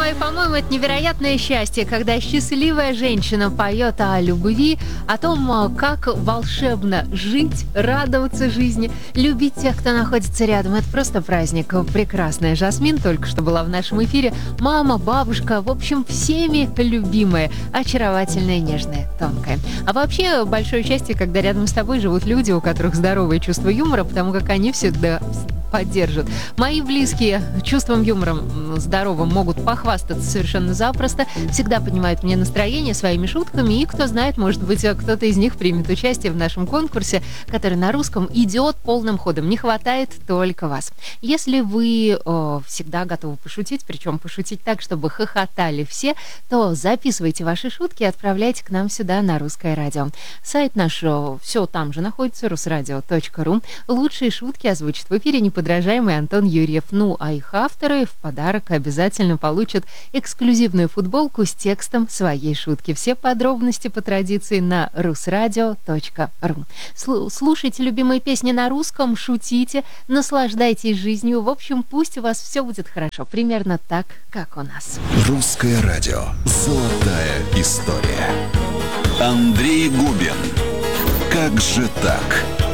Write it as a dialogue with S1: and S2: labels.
S1: мои, по-моему, это невероятное счастье, когда счастливая женщина поет о любви, о том, как волшебно жить, радоваться жизни, любить тех, кто находится рядом. Это просто праздник. Прекрасная Жасмин только что была в нашем эфире. Мама, бабушка, в общем, всеми любимая, очаровательная, нежная, тонкая. А вообще, большое счастье, когда рядом с тобой живут люди, у которых здоровое чувство юмора, потому как они всегда поддержат. Мои близкие чувством юмора здоровым могут похвастаться совершенно запросто, всегда поднимают мне настроение своими шутками, и кто знает, может быть, кто-то из них примет участие в нашем конкурсе, который на русском идет полным ходом. Не хватает только вас. Если вы всегда готовы пошутить, причем пошутить так, чтобы хохотали все, то записывайте ваши шутки и отправляйте к нам сюда на Русское радио. Сайт наш все там же находится, rusradio.ru. Лучшие шутки озвучит в эфире неподражаемый Антон Юрьев. Ну, а их авторы в подарок обязательно получат эксклюзивную футболку с текстом своей шутки. Все подробности по традиции на rusradio.ru. Слушайте любимые песни на русском, шутите, наслаждайтесь жизнью. В общем, пусть у вас все будет хорошо. Примерно так, как у нас.
S2: Русское радио. Золотая история. Андрей Губин. Как же так?